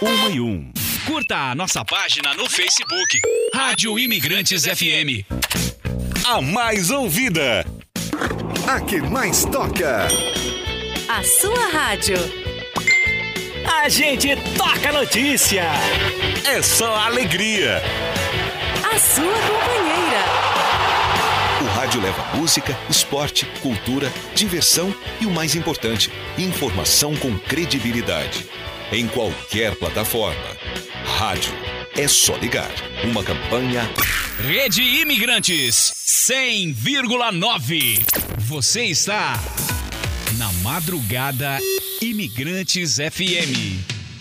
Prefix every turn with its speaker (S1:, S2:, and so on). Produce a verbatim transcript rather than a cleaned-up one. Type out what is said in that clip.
S1: uma e um.
S2: Curta a nossa página no Facebook. Rádio Imigrantes F M.
S1: A mais ouvida. A que mais toca.
S3: A sua rádio.
S4: A gente toca notícia.
S1: É só alegria.
S3: A sua companheira.
S1: O rádio leva música, esporte, cultura, diversão e o mais importante, informação com credibilidade. Em qualquer plataforma. Rádio é só ligar. Uma campanha...
S2: Rede Imigrantes cem vírgula nove. Você está na Madrugada Imigrantes F M.